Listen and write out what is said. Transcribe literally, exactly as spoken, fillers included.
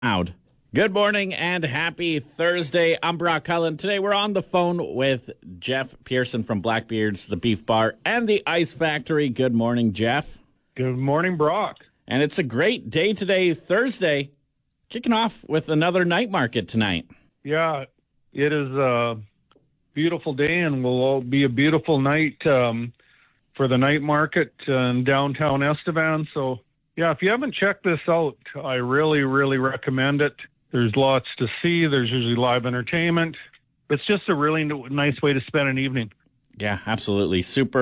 Out. Good morning and happy Thursday. I'm Brock Cullen. Today we're on the phone with Jeff Pearson from Blackbeard's, the Beef Bar, and the Ice Factory. Good morning, Jeff. Good morning, Brock. And it's a great day today, Thursday, kicking off with another night market tonight. Yeah, it is a beautiful day and will all be a beautiful night um, for the night market in downtown Estevan. So, yeah, if you haven't checked this out, I really, really recommend it. There's lots to see. There's usually live entertainment. It's just a really nice way to spend an evening. Yeah, absolutely. Super